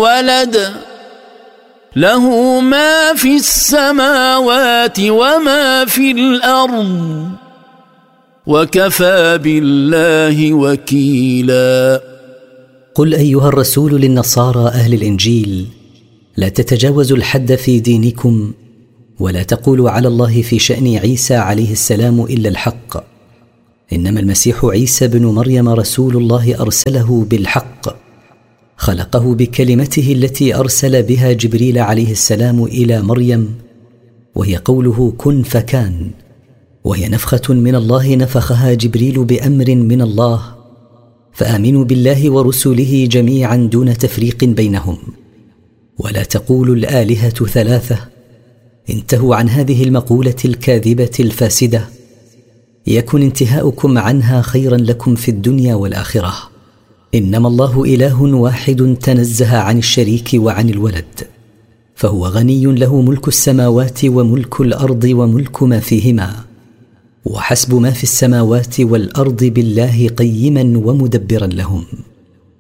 ولد له ما في السماوات وما في الأرض وكفى بالله وكيلا. قل أيها الرسول للنصارى أهل الإنجيل: لا تتجاوزوا الحد في دينكم، ولا تقولوا على الله في شأن عيسى عليه السلام إلا الحق، إنما المسيح عيسى بن مريم رسول الله أرسله بالحق، خلقه بكلمته التي أرسل بها جبريل عليه السلام إلى مريم، وهي قوله كن فكان، وهي نفخة من الله نفخها جبريل بأمر من الله. فآمنوا بالله ورسله جميعا دون تفريق بينهم، ولا تقولوا الآلهة ثلاثة، انتهوا عن هذه المقولة الكاذبة الفاسدة، يكن انتهاؤكم عنها خيرا لكم في الدنيا والآخرة. إنما الله إله واحد تنزه عن الشريك وعن الولد، فهو غني له ملك السماوات وملك الأرض وملك ما فيهما، وحسب ما في السماوات والأرض بالله قيما ومدبرا لهم.